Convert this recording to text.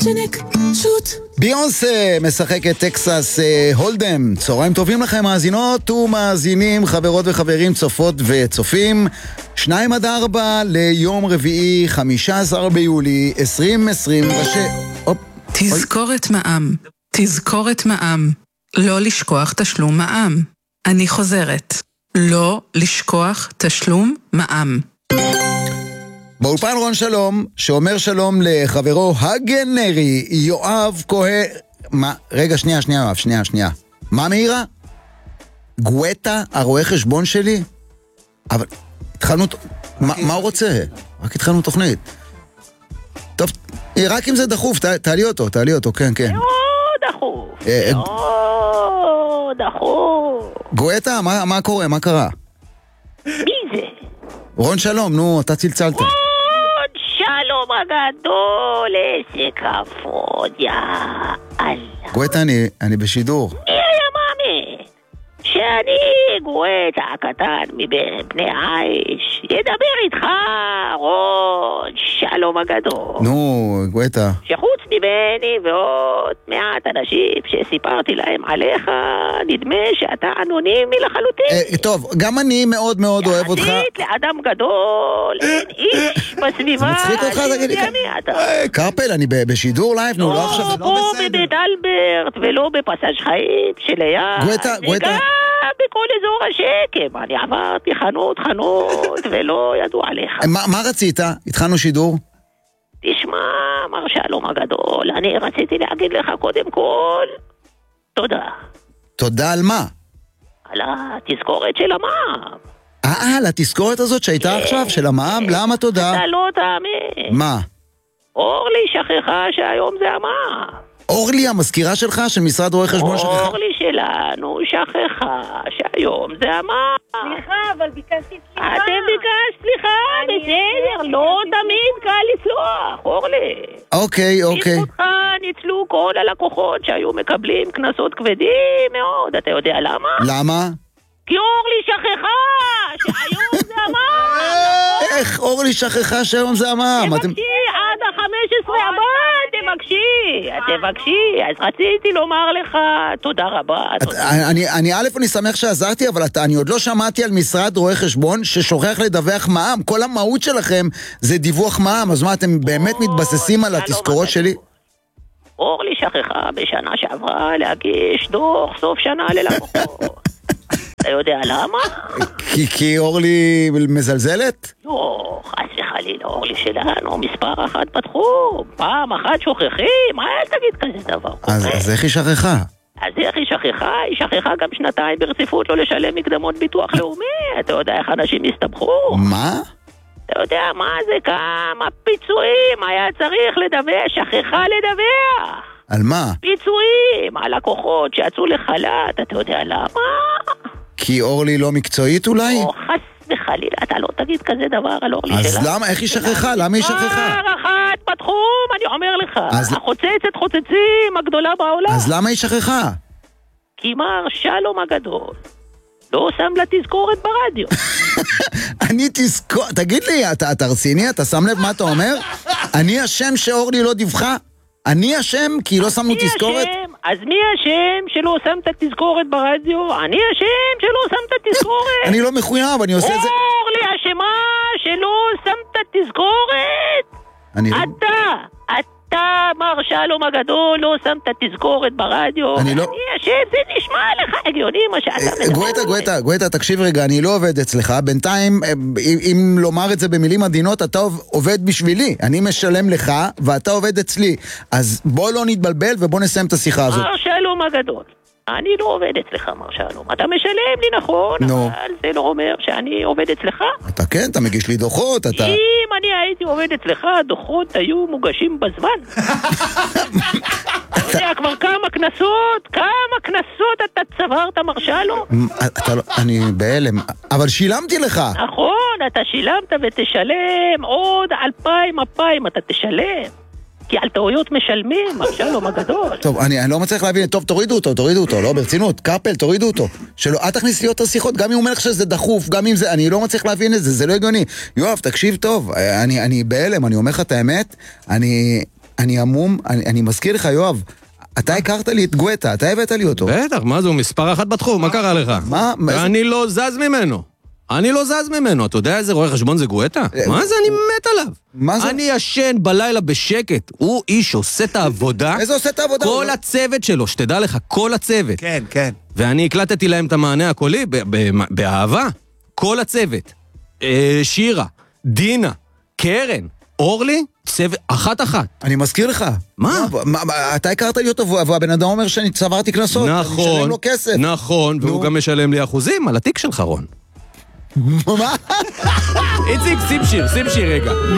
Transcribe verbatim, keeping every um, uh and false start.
צ'נק, שוט. ביונסה משחקת טקסס הולדם. צהריים טובים לכם מאזינות ומאזינים, חברות וחברים, צופות וצופים. שניים עד ארבע ליום רביעי, חמישה עשר ביולי עשרים עשרים. תזכורת מע"מ, תזכורת מע"מ. לא לשכוח תשלום מע"מ. אני חוזרת, לא לשכוח תשלום מע"מ. באולפן רון שלום, שאומר שלום לחברו הגנרי, יואב כהן. מה? רגע, שנייה, שנייה, יואב, שנייה, שנייה. מה מהירה? גואטה, הרואה חשבון שלי? אבל התחלנו... מה, מה הוא רוצה? רק התחלנו תוכנית. טוב, רק אם זה דחוף, ת, תעלי אותו, תעלי אותו, כן, כן. לא דחוף, לא דחוף. גואטה, מה, מה קורה? מה קרה? מי זה? רון שלום, נו, אתה צלצלת. רון שלום הגדול, איזה כבוד, יא אללה. גואטה, אני, אני בשידור. מי היה מאמין שאני גואטה הקטן מבין בני עיש ידבר איתך, רון שלום הגדול. נו, גואטה. שחוץ ממני ועוד מעט אנשים שסיפרתי להם עליך, נדמה שאתה אנונימי לחלוטין. אה, טוב, גם אני מאוד מאוד אוהב אותך. יחסית לאדם גדול, אין איש בסביבה. זה מצחיק אותך, תגיד לי. מי אתה? קרפל, אני ב- בשידור לייב, נו, לא עכשיו. לא פה בבית אלברט ולא בפסאז' חיים שליד. גואטה, גואטה. וגם בכל אזור השקם. אני עברתי חנות חנות ולא ידעו עליך. מה, מה רצית? התחלנו שידור? תשמע, מר שלום הגדול, אני רציתי להגיד לך קודם כל תודה. תודה על מה? על התזכורת של המע"מ. אה, על התזכורת הזאת שהייתה עכשיו, של המע"מ? למה תודה? אתה לא תאמין. מה? אורלי שכחה שהיום זה המע"מ. אורלי, המזכירה שלך, של משרד רואי חשבון שכחה? אורלי שלנו שכחה שהיום זה המע"מ. סליחה, אבל ביקשתי סליחה. אתם ביקשת סליחה, בסדר, לא תמיד קל לסלוח, אורלי. אוקיי, אוקיי. בזכותך ניצלו כל הלקוחות שהיו מקבלים קנסות כבדים מאוד, אתה יודע למה? למה? כי אורלי שכחה שהיום זה המע"מ. איך אורלי שכחה שהיום זה המע"מ? אתם... תבקשי עד ה-חמש עשרה הבא, תבקשי, תבקשי. אז רציתי לומר לך תודה רבה. אני, אני, א', אני שמח שעזרתי, אבל אתה, אני עוד לא שמעתי על משרד רואי חשבון ששוכח לדווח מע"מ. כל המהות שלכם זה דיווח מע"מ, אז מה, אתם באמת מתבססים על התזכורות שלי? אורלי שכחה בשנה שעברה להגיש דוח סוף שנה ללקוחות. אתה יודע למה? כי, כי אורלי מזלזלת? לא, חס וחלילה, אורלי שלנו מספר אחת בתחום. פעם אחת שוכחים, אל תגיד כזה דבר. אז, אז איך היא שכחה? אז איך היא שכחה? היא שכחה גם שנתיים ברציפות לא לשלם מקדמות ביטוח לאומי. אתה יודע איך אנשים הסתבכו? מה? אתה יודע מה זה כמה פיצויים היה צריך לדווח, שכחה לדווח. על מה? פיצויים, הלקוחות שיצאו לחל"ת, אתה יודע למה? כי אורלי לא מקצועית אולי? או חס וחלילה, אתה לא תגיד כזה דבר על אורלי שלה. אז למה? איך היא שכחה? למה היא שכחה? אחת בתחום, אני אומר לך. אז... החוצצת חוצצים הגדולה בעולם. אז למה היא שכחה? כי מר שלום הגדול לא שם לה תזכורת ברדיו. אני תזכור... תגיד לי, אתה, אתה רציני? אתה שם לב מה אתה אומר? אני השם שאורלי לא דיווחה? אני השם כי לא שמנו תזכורת? אז מי השם שלא שם את התזכורת ברדיו? אני השם שלא שם את התזכורת. אני לא מחויב, אני עושה את זה... אורלי אשמה שלא שם את התזכורת. אני... אתה, אתה מר שלום הגדול לא שם את התזכורת ברדיו. אני לא... אני השם, זה נשמע לך הגיוני מה שאתה מדבר. גואטה, גואטה, גואטה, תקשיב רגע, אני לא עובד אצלך. בינתיים, אם לומר את זה במילים עדינות, אתה עובד בשבילי. אני משלם לך, ואתה עובד אצלי. אז בוא לא נתבלבל ובוא נסיים את השיחה הזאת. מר שלום הגדול, אני לא עובד אצלך, מר שלום. אתה משלם לי נכון, נו. אבל זה לא אומר שאני עובד אצלך. אתה כן, אתה מגיש לי דוחות, אתה... אם אני הייתי עובד אצלך, הדוחות היו מוגשים בזמן. אתה יודע כבר כמה כנסות, כמה כנסות אתה צברת, מר שלום? אתה לא... אני בהלם, אבל שילמתי לך. נכון, אתה שילמת ותשלם, עוד אלפיים אפיים אתה תשלם. כי על טעויות משלמים, מר שלום הגדול. טוב, אני, אני לא מצליח להבין, טוב, תורידו אותו, תורידו אותו, לא, ברצינות, קרפל, תורידו אותו. שלא, את תכניס לי יותר שיחות, גם אם הוא אומר לך שזה דחוף, גם אם זה, אני לא מצליח להבין את זה, זה לא הגיוני. יואב, תקשיב טוב, אני, אני בהלם, אני אומר לך את האמת, אני, אני עמום, אני, אני מזכיר לך, יואב, אתה הכרת לי את גואטה, אתה הבאת לי אותו. בטח, מה זה, הוא מספר אחת בתחום, מה קרה לך? מה? אני לא זז ממנו. אני לא זז ממנו, אתה יודע איזה רואה חשבון זה גואטה? מה זה, אני מת עליו. מה זה? אני ישן בלילה בשקט, הוא איש עושה את העבודה. איזה עושה את העבודה? כל הצוות שלו, שתדע לך, כל הצוות. כן, כן. ואני הקלטתי להם את המענה הקולי, באהבה. כל הצוות. שירה, דינה, קרן, אורלי, צוות, אחת אחת. אני מזכיר לך. מה? אתה הכרת לי אותו, והבן אדם אומר שאני צברתי קנסות. נכון. אני משלם לו כסף. נכון, והוא גם משלם לי אחוזים על התיק שלך, רון. מה? איציק, שים שיר, שים שיר רגע.